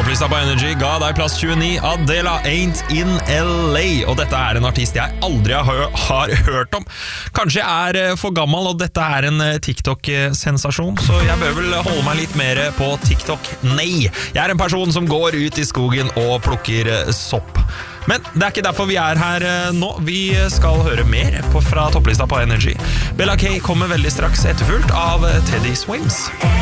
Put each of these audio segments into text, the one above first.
Topplista på Energy ga deg plass 29, Adela Ain't in LA. Og dette er en artist jeg aldri har hørt om. Kanskje jeg er for gammel, og dette er en TikTok-sensasjon, så jeg bør vel holde meg litt mer på TikTok. Nei, jeg er en person som går ut i skogen og plukker sopp. Men det er ikke derfor vi er her nå. Vi skal høre mer fra topplista på Energy. Bella K kommer veldig straks etterfulgt av Teddy Swims.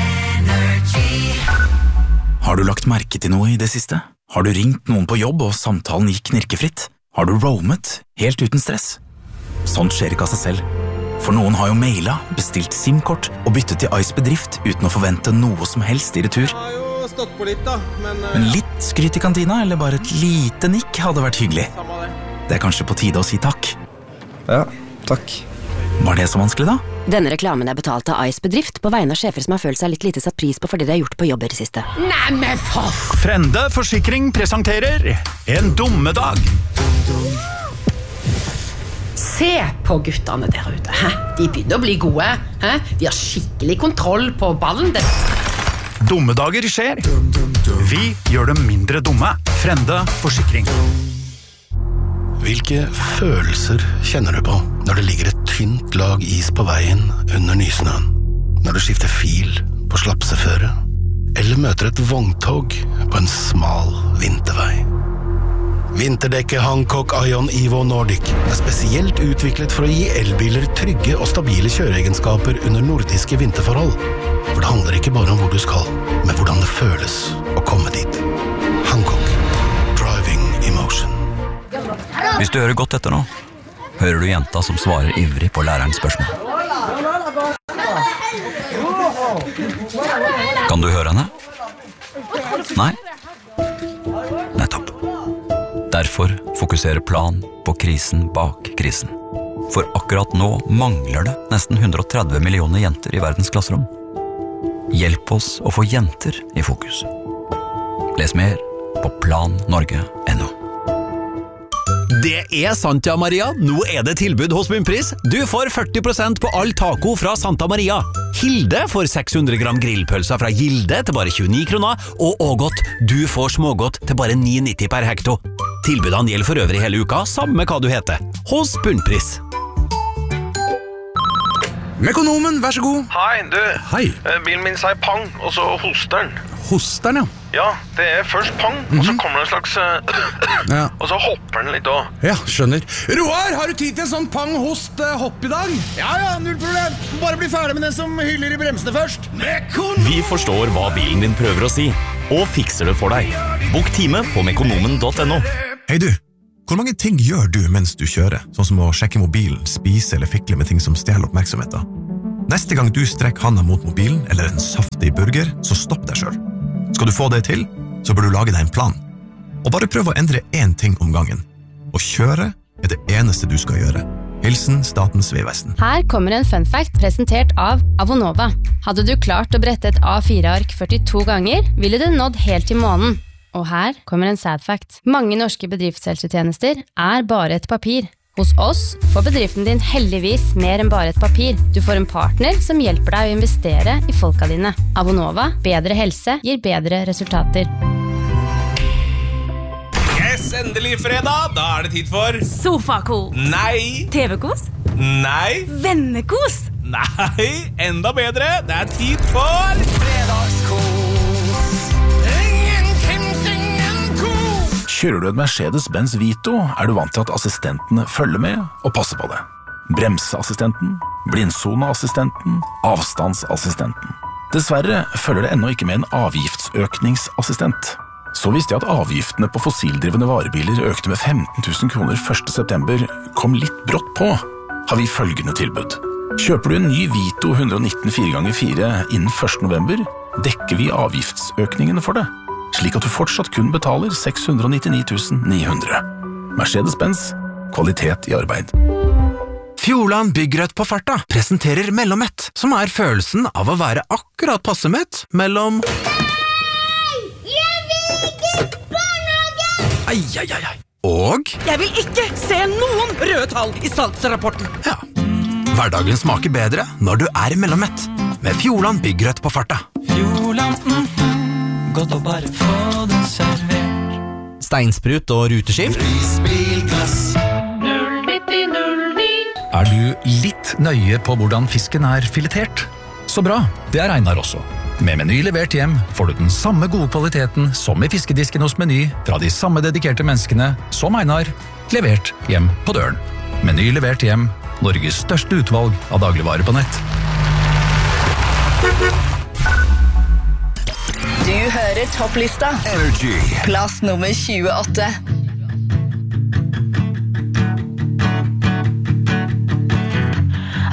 Har du lagt merke til noe i det siste? Har du ringt noen på jobb og samtalen gikk knirkefritt? Har du roamet helt uten stress? Sånt skjer ikke av seg selv. For noen har jo mailet, bestilt SIM-kort og byttet til Ice Bedrift uten å forvente noe som helst i retur. Jeg har jo stått på litt da, Men litt skryt i kantina eller bare et lite nikk hadde vært hyggelig. Det er kanskje på tide å si takk. Ja, takk. Var det så vanskelig da? Denne reklamen er betalt av Ice Bedrift på vegne av sjefer som har følt seg litt lite satt pris på for det de har gjort på jobber i siste. Nei, men for... Frende Forsikring presenterer En dummedag. Se på guttene der ute. Hæ? De begynner å bli gode. Hæ? De har skikkelig kontroll på ballen. Dummedager skjer. Vi gjør dem mindre dumme. Frende Forsikring. Hvilke følelser kjenner du på når det ligger et tynt lag is på veien under nysnøen? Når du skifter fil på slapseføre? Eller møter et vogntog på en smal vintervei? Vinterdekket Hancock Ion Evo Nordic er spesielt utviklet for å gi elbiler trygge og stabile kjøreegenskaper under nordiske vinterforhold. For det handler ikke bare om hvor du skal, men hvordan det føles å komme dit. Hancock. Driving emotion. Hvis du hører godt etter nå, hører du jenta som svarer ivrig på lærerens spørsmål. Kan du høre henne? Nei? Nettopp. Derfor fokuserer Plan på krisen bak krisen. For akkurat nå mangler det nesten 130 millioner jenter i verdens klasserom. Hjelp oss å få jenter i fokus. Les mer på plannorge.no. Det er sant, ja, Maria. Nå er det tilbud hos Bunnpris. Du får 40% på all taco fra Santa Maria. Hilde får 600 gram grillpølser fra Gilde til bare 29 kroner, og Ågot, du får smågodt til bare 9,90 per hekto. Tilbudene gjelder for øvrig hele uka, samme hva du heter. Hos Bunnpris. Mekonomen, vær så god. Hei, du. Hei. Bilen min sier pang, og så hoster den. Hosteren, ja. Ja, det er først pang, og så kommer det en slags... Ja. Og så hopper den litt også. Ja, skjønner. Roar, har du tid til en sånn pang-host-hopp i dag? Ja, null problem. Bare bli ferdig med den som hyller i bremsene først. Vi forstår hva bilen din prøver å si, og fikser det for deg. Bok time på mekonomen.no. Hei du, hvor mange ting gjør du mens du kjører? Sånn som å sjekke mobilen, spise eller fikle med ting som stjeler oppmerksomheten. Neste gang du strekker handa mot mobilen eller en saftig burger, så stopp deg selv. Skal du få det til, så bør du lage deg en plan. Og bare prøv å endre én ting om gangen. Å kjøre er det eneste du skal gjøre. Hilsen Statens vegvesen. Her kommer en fun fact presentert av Avonova. Hadde du klart å brette et A4-ark 42 ganger, ville det nådd helt til månen. Og her kommer en sad fact. Mange norske bedriftshelsetjenester er bare et papir. Hos oss får bedriften din heldigvis mer enn bare et papir. Du får en partner som hjelper deg å investere i folka dine. Avonova, bedre helse gir bedre resultater. Yes, endelig fredag. Da er det tid for... Sofakos. Nei. TV-kos. Nei. Vennekos. Nei, enda bedre. Det er tid for... Fredagskos. Kjører du et Mercedes-Benz Vito, er du vant til at assistentene følger med og passer på det. Bremseassistenten, blindsoneassistenten, avstandsassistenten. Dessverre følger det ennå ikke med en avgiftsøkningsassistent. Så visste jeg at avgiftene på fossildrivende varebiler økte med 15 000 kroner 1. september kom litt brått på, har vi følgende tilbud. Kjøper du en ny Vito 119 4x4 innen 1. november, dekker vi avgiftsøkningene for det, slik at du fortsatt kun betaler 699 900. Mercedes-Benz, kvalitet i arbeid. Fjordland Byggrødt på farta presenterer Mellommett, som er følelsen av å være akkurat passe mett mellom... Jeg vil ikke barnehage! Ai. Og... Jeg vil ikke se noen røde tall i salgsrapporten. Ja. Hverdagen smaker bedre når du er Mellommett, med Fjordland Byggrødt på farta. Fjordland, godt å bare få den servert. Steinsprut og ruteskift. Isbilglass. 09009. Er du litt nøye på hvordan fisken er filetert? Så bra, det er Einar også. Med Meny levert hjem får du den samme gode kvaliteten som i fiskedisken hos Meny, fra de samme dedikerte menneskene som Einar, levert hjem på døren. Meny levert hjem, Norges største utvalg av dagligvarer på nett. Du hører topplista. Energy. Plass nummer 28.